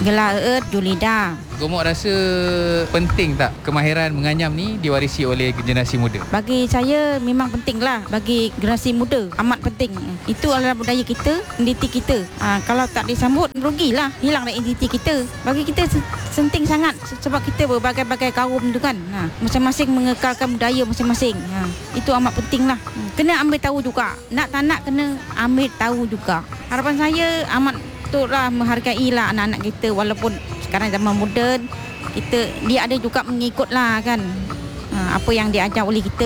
gelar earth, julida. Gomok rasa penting tak kemahiran menganyam ni diwarisi oleh generasi muda? Bagi saya memang penting lah. Bagi generasi muda amat penting. Itu adalah budaya kita, identiti kita. Kalau tak disambut, rugilah. Hilang dari identiti kita. Bagi kita penting sangat sebab kita berbagai-bagai kaum tu kan. Masing-masing mengekalkan budaya masing-masing. Itu amat penting lah. Kena ambil tahu juga. Nak tak nak kena ambil tahu juga. Harapan saya amat lah menghargailah anak-anak kita walaupun sekarang zaman moden dia ada juga mengikut lah kan apa yang diajar oleh kita.